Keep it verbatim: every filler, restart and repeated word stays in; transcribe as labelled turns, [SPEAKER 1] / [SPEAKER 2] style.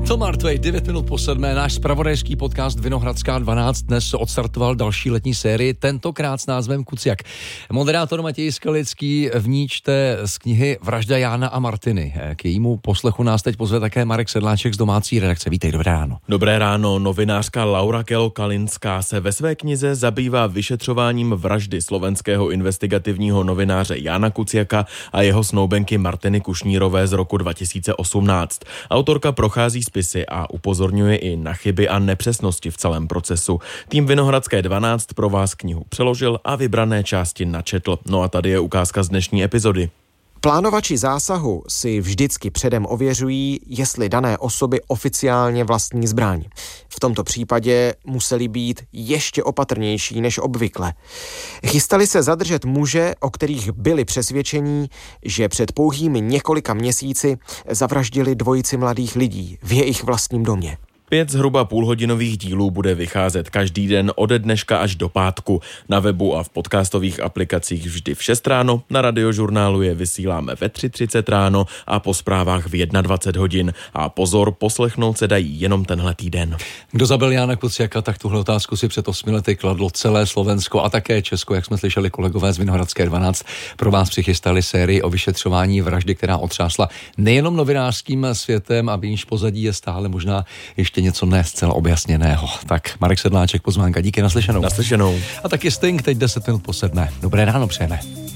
[SPEAKER 1] Tom Artway, devět minut po sedmé, náš zpravodajský podcast Vinohradská dvanáct dnes odstartoval další letní sérii, tentokrát s názvem Kuciak. Moderátor Matěj Skalický v ní čte z knihy Vražda Jána a Martiny. K jejímu poslechu nás teď pozve také Marek Sedláček z domácí redakce. Vítej, dobré ráno.
[SPEAKER 2] Dobré ráno, novinářka Laura Kelo-Kalinská se ve své knize zabývá vyšetřováním vraždy slovenského investigativního novináře Jána Kuciaka a jeho snoubenky Martiny Kušnírové z roku dva tisíce osmnáct. Autorka prochází spisy a upozorňuje i na chyby a nepřesnosti v celém procesu. Tým Vinohradské dvanáct pro vás knihu přeložil a vybrané části načetl. No a tady je ukázka z dnešní epizody.
[SPEAKER 3] Plánovači zásahu si vždycky předem ověřují, jestli dané osoby oficiálně vlastní zbraň. V tomto případě museli být ještě opatrnější než obvykle. Chystali se zadržet muže, o kterých byli přesvědčení, že před pouhými několika měsíci zavraždili dvojici mladých lidí v jejich vlastním domě.
[SPEAKER 2] Pět zhruba půlhodinových dílů bude vycházet každý den ode dneška až do pátku. Na webu a v podcastových aplikacích vždy v šest ráno, na Radiožurnálu je vysíláme ve tři třicet ráno a po zprávách v dvacet jedna hodin. A pozor, poslechnout se dají jenom tenhle týden.
[SPEAKER 1] Kdo zabil Jána Kuciaka, tak tuhle otázku si před osmi lety kladlo celé Slovensko a také Česko, jak jsme slyšeli kolegové z Vinohradské dvanáct. Pro vás přichystali sérii o vyšetřování vraždy, která otřásla nejenom novinářským světem a v jejíž pozadí je stále možná ještě něco ne zcela objasněného. Tak Marek Sedláček, pozvánka, díky, naslyšenou.
[SPEAKER 2] Naslyšenou.
[SPEAKER 1] A taky Sting, teď deset minut po sedmé. Dobré ráno přejeme.